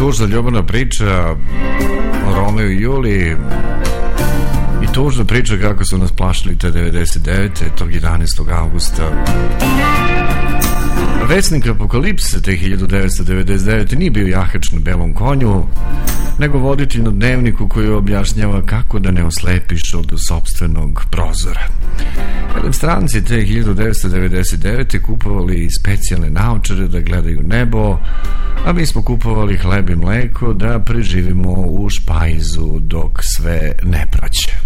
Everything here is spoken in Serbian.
tužna ljubavna priča o Romeo i Juliji i tužna priča kako su nas plašili te 99. tog 11. augusta. Vesnik apokalipse te 1999. nije bio jahač na belom konju, nego voditelj na dnevniku koji objašnjava kako da ne oslepiš od sopstvenog prozora. Stranci te 1999. kupovali specijalne naočare da gledaju nebo, a mi smo kupovali hleb i mleko da preživimo u špajzu dok sve ne prođe.